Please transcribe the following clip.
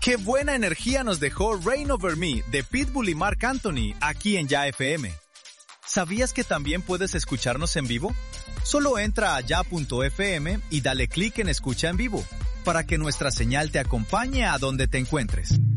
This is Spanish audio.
¡Qué buena energía nos dejó Rain Over Me de Pitbull y Marc Anthony aquí en Ya FM! ¿Sabías que también puedes escucharnos en vivo? Solo entra a ya.fm y dale clic en Escucha en Vivo para que nuestra señal te acompañe a donde te encuentres.